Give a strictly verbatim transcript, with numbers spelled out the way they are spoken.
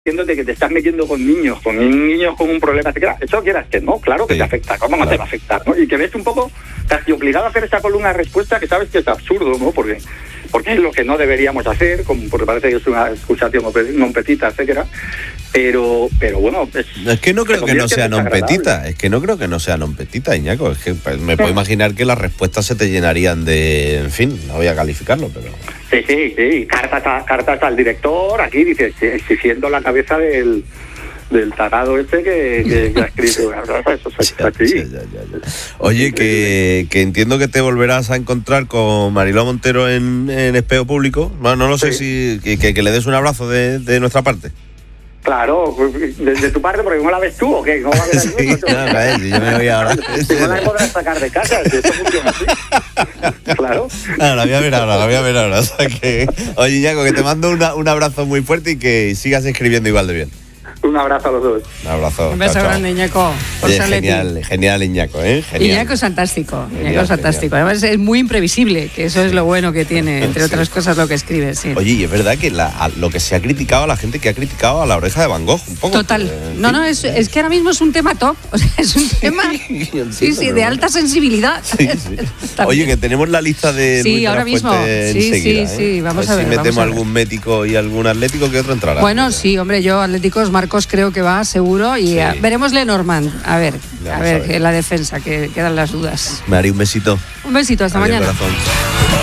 diciéndote que te estás metiendo con niños, con niños con un problema, etcétera. Eso quieras que no, claro que sí, te afecta, ¿cómo no claro. te va a afectar? ¿No? Y que ves un poco casi obligado a hacer esa columna de respuesta que sabes que es absurdo, ¿no? Porque, porque es lo que no deberíamos hacer, como porque parece que es una excusación non petita, etcétera. Pero, pero bueno, es, es que no creo que no sea non petita, es que no creo que no sea non petita, Iñaco. Es que me puedo imaginar que las respuestas se te llenarían de, en fin, no voy a calificarlo, pero... Sí, sí, sí, cartas, a, cartas al director, aquí dice, exigiendo la cabeza del, del tarado este que, que, que ha escrito. Eso es así. Ya, ya, ya, ya. Oye, que, que entiendo que te volverás a encontrar con Mariló Montero en, en Espejo Público. Bueno, no lo sé sí. si que, que le des un abrazo de, de nuestra parte. Claro, de, de tu parte, porque ¿cómo la ves tú o qué? ¿Cómo la ves sí, no, no, si yo me voy ahora. Si no la podrás sacar de casa, si esto funciona así. Claro. No, la voy a ver ahora, la voy a ver ahora. O sea que, oye, Iñaco, que te mando una, un abrazo muy fuerte y que sigas escribiendo igual de bien. Un abrazo a los dos. Un abrazo. Un beso chao, grande, Iñaco. Oye, genial, genial, Iñaco, ¿eh? Genial. Iñaco es fantástico. Genial, Iñaco es fantástico. Genial. Además, es muy imprevisible, que eso es lo bueno que tiene, entre sí. otras cosas, lo que escribe. Sí. Oye, y es verdad que la, a, lo que se ha criticado a la gente que ha criticado a La Oreja de Van Gogh, un poco. Total. Que, no, no, es, es que ahora mismo es un tema top. O sea, es un tema entiendo, sí, sí, de alta sensibilidad. Sí, sí. Oye, que tenemos la lista de. Sí, ahora mismo. Sí, enseguida, sí, sí. ¿eh? Vamos a ver. A ver si metemos a ver. algún médico y algún atlético, que otro entrará. Bueno, sí, hombre, yo, atléticos, Marcos, creo que va seguro y sí. a, veremos Lenormand, a ver, a ver, a ver la defensa, que quedan las dudas. Mari, un besito. Un besito, hasta Adiós, mañana. Corazón.